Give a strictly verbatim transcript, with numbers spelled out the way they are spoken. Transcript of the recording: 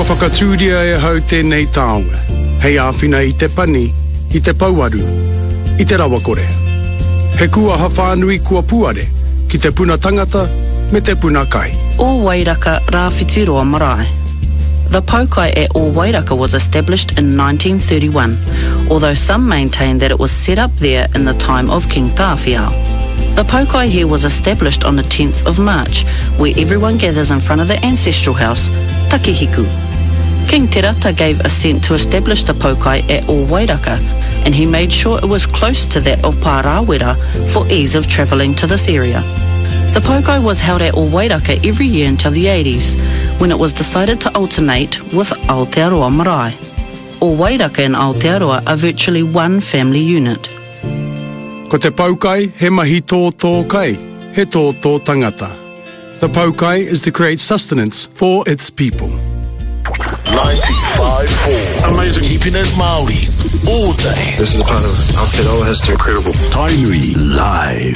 whakatūria e hau tēnei taonga. Hei āwhina i te pani, i te pauaru, i te rawakore. He kua hawhanui kua puare, ki te puna tangata me te puna kai. O Wairaka Rāwhitiroa Marae. The Paukai at O Wairaka was established in nineteen thirty-one, although some maintain that it was set up there in the time of King Tāwhiao. The Paukai here was established on the tenth of March, where everyone gathers in front of the ancestral house, Takehiku. King Terata gave assent to establish the Paukai at O Wairaka, and he made sure it was close to that of Pārāwera for ease of travelling to this area. The Paukai was held at O Wairaka every year until the eighties, when it was decided to alternate with Aotearoa Marae. O Wairaka and Aotearoa are virtually one family unit. Ko te Paukai, he mahi tō tō kai, he tō tō tangata. The Paukai is to create sustenance for its people. ninety-five point four Amazing. Keeping it Māori all day. This is a part of Aotearoa history. Incredible. Tainui Live.